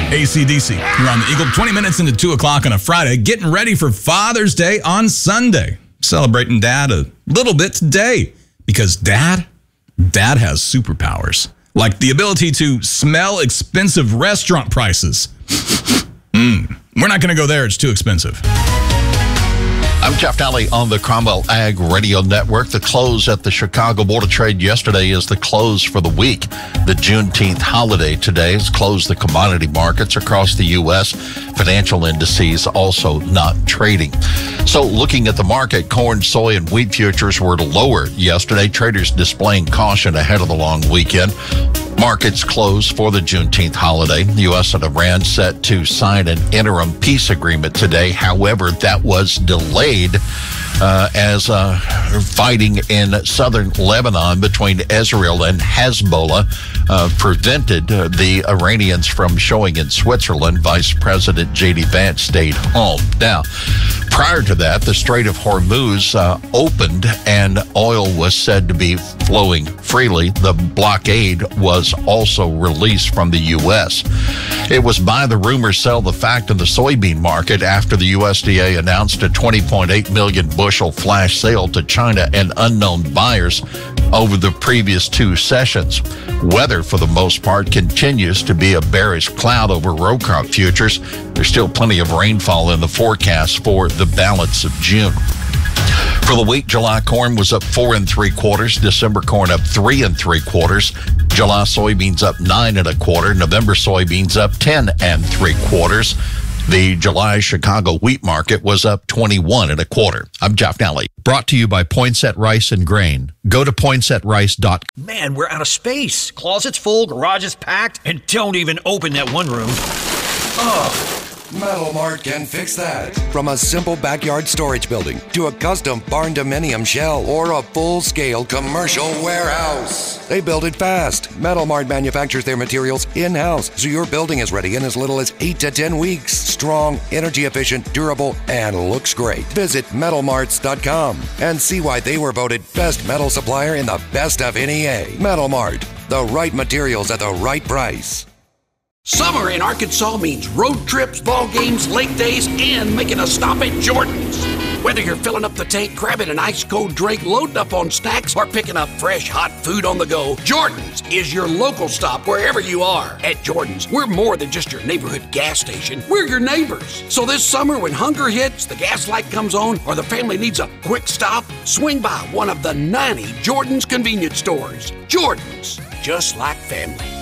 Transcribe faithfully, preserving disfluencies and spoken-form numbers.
A C D C. You're on the Eagle, twenty minutes into two o'clock on a Friday, getting ready for Father's Day on Sunday. Celebrating Dad a little bit today because Dad, Dad has superpowers. Like the ability to smell expensive restaurant prices. mm, we're not going to go there. It's too expensive. I'm Jeff Daly on the Cromwell Ag Radio Network. The close at the Chicago Board of Trade yesterday is the close for the week. The Juneteenth holiday today has closed the commodity markets across the U S. Financial indices also not trading. So looking at the market, corn, soy, and wheat futures were lower yesterday. Traders displaying caution ahead of the long weekend. Markets closed for the Juneteenth holiday. The U S and Iran set to sign an interim peace agreement today. However, that was delayed uh, as uh, fighting in southern Lebanon between Israel and Hezbollah uh, prevented uh, the Iranians from showing in Switzerland. Vice President J D Vance stayed home. Now, prior to that, the Strait of Hormuz uh, opened and oil was said to be flowing freely. The blockade was also released from the U S. It was buy the rumor, sell the fact in the soybean market after the U S D A announced a twenty point eight million bushel flash sale to China and unknown buyers over the previous two sessions. Weather, for the most part, continues to be a bearish cloud over row crop futures. There's still plenty of rainfall in the forecast for the balance of June. For the week, July corn was up four and three quarters. December corn up three and three quarters. July soybeans up nine and a quarter. November soybeans up ten and three quarters. The July Chicago wheat market was up twenty-one and a quarter. I'm Jeff Daly. Brought to you by Poinsett Rice and Grain. Go to poinsett rice dot com. Man, we're out of space. Closet's full, garage is packed, and don't even open that one room. Ugh. Metal Mart can fix that. From a simple backyard storage building to a custom barn dominium shell or a full-scale commercial warehouse, they build it fast. Metal Mart manufactures their materials in-house, so your building is ready in as little as eight to ten weeks. Strong, energy efficient, durable, and looks great. Visit metal marts dot com and see why they were voted best metal supplier in the best of N E A. Metal Mart, the right materials at the right price. Summer in Arkansas means road trips, ball games, lake days, and making a stop at Jordan's. Whether you're filling up the tank, grabbing an ice-cold drink, loading up on snacks, or picking up fresh, hot food on the go, Jordan's is your local stop wherever you are. At Jordan's, we're more than just your neighborhood gas station. We're your neighbors. So this summer, when hunger hits, the gas light comes on, or the family needs a quick stop, swing by one of the ninety Jordan's convenience stores. Jordan's, just like family.